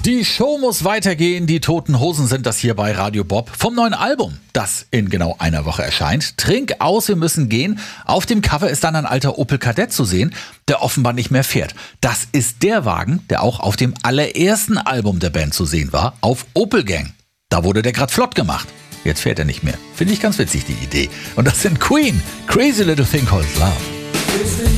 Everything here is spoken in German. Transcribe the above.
Die Show muss weitergehen. Die Toten Hosen sind das hier bei Radio Bob. Vom neuen Album, das in genau einer Woche erscheint. Trink aus, wir müssen gehen. Auf dem Cover ist dann ein alter Opel Kadett zu sehen, der offenbar nicht mehr fährt. Das ist der Wagen, der auch auf dem allerersten Album der Band zu sehen war, auf Opel Gang. Da wurde der grad flott gemacht. Jetzt fährt er nicht mehr. Finde ich ganz witzig, die Idee. Und das sind Queen. Crazy Little Thing Called Love.